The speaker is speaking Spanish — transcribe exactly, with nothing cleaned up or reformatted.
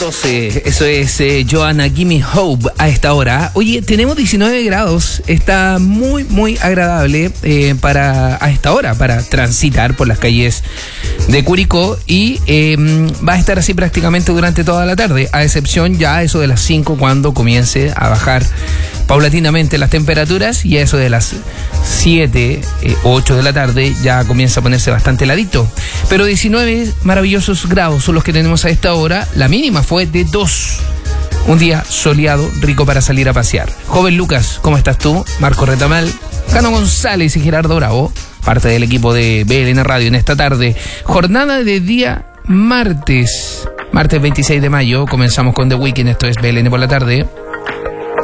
doce, eso es eh, Joanna Gimme Hope a esta hora. Oye, tenemos diecinueve grados, está muy muy agradable eh, para a esta hora, para transitar por las calles de Curicó y eh, va a estar así prácticamente durante toda la tarde, a excepción ya eso de las cinco cuando comience a bajar paulatinamente las temperaturas y a eso de las siete, ocho de la tarde ya comienza a ponerse bastante heladito. Pero diecinueve maravillosos grados son los que tenemos a esta hora, la mínima fue de dos. Un día soleado, rico para salir a pasear. Joven Lucas, ¿cómo estás tú? Marco Retamal, Cano González y Gerardo Bravo, parte del equipo de B L N Radio en esta tarde. Jornada de día martes, martes veintiséis de mayo, comenzamos con The Weeknd, esto es B L N por la tarde.